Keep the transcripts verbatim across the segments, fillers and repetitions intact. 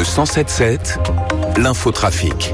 Le cent sept sept, l'infotrafic.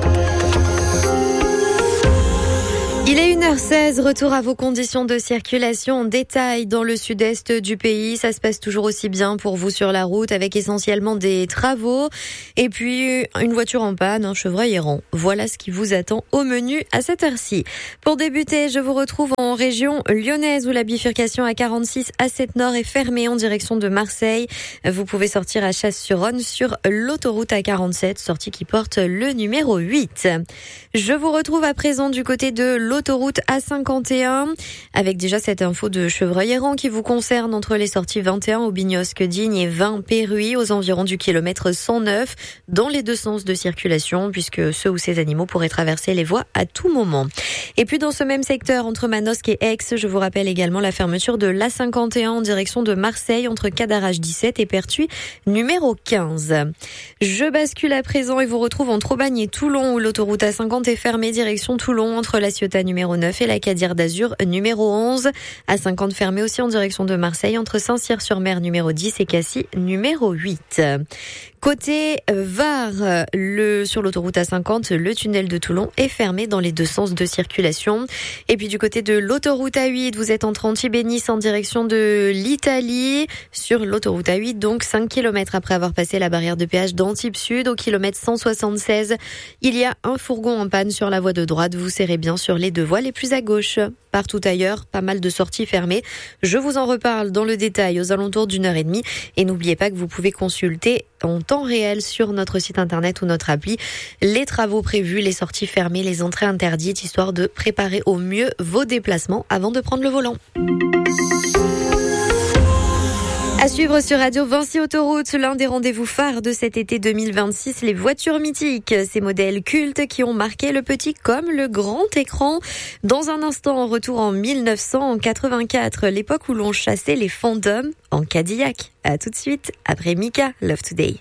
Il est une heure seize, retour à vos conditions de circulation en détail dans le sud-est du pays. Ça se passe toujours aussi bien pour vous sur la route avec essentiellement des travaux et puis une voiture en panne, un chevreuil errant. Voilà ce qui vous attend au menu à cette heure-ci. Pour débuter, je vous retrouve en région lyonnaise où la bifurcation à quarante-six A sept Nord est fermée en direction de Marseille. Vous pouvez sortir à Chasse-sur-Rhône sur l'autoroute A quarante-sept, sortie qui porte le numéro huit. Je vous retrouve à présent du côté de l'autoroute Autoroute A cinquante et un, avec déjà cette info de chevreuil errant qui vous concerne entre les sorties vingt et un Aubignosc-Digne et vingt Péruy aux environs du kilomètre cent neuf dans les deux sens de circulation puisque ceux ou ces animaux pourraient traverser les voies à tout moment. Et puis dans ce même secteur entre Manosque et Aix, je vous rappelle également la fermeture de l'A cinquante et un en direction de Marseille entre Cadarache dix-sept et Pertuis numéro quinze. Je bascule à présent et vous retrouve entre Aubagne et Toulon où l'autoroute A cinquante est fermée direction Toulon entre La Ciotat numéro neuf et la Cadière d'Azur numéro onze. A cinquante fermé aussi en direction de Marseille entre Saint-Cyr-sur-Mer numéro dix et Cassis numéro huit. Côté Var, le, sur l'autoroute A cinquante, le tunnel de Toulon est fermé dans les deux sens de circulation. Et puis du côté de l'autoroute A huit, vous êtes entre Antibes-Nice en direction de l'Italie. Sur l'autoroute A huit, donc cinq kilomètres après avoir passé la barrière de péage d'Antibes Sud au kilomètre cent soixante-seize. Il y a un fourgon en panne sur la voie de droite. Vous serrez bien sur les deux voies les plus à gauche. Partout ailleurs, pas mal de sorties fermées. Je vous en reparle dans le détail aux alentours d'une heure et demie. Et n'oubliez pas que vous pouvez consulter en temps réel sur notre site internet ou notre appli les travaux prévus, les sorties fermées, les entrées interdites, histoire de préparer au mieux vos déplacements avant de prendre le volant. À suivre sur Radio Vinci Autoroute, l'un des rendez-vous phares de cet été deux mille vingt-six, les voitures mythiques, ces modèles cultes qui ont marqué le petit comme le grand écran. Dans un instant, retour en mille neuf cent quatre-vingt-quatre, l'époque où l'on chassait les fantômes en Cadillac. À tout de suite, après Mika, Love Today.